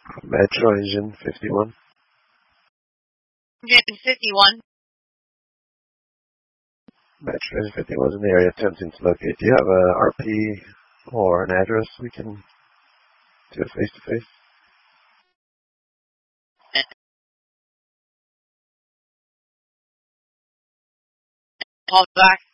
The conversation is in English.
Metro Engine 51. Engine 51. Metro Engine 51 is in the area attempting to locate. Do you have a RP or an address we can do a face-to-face? Call back.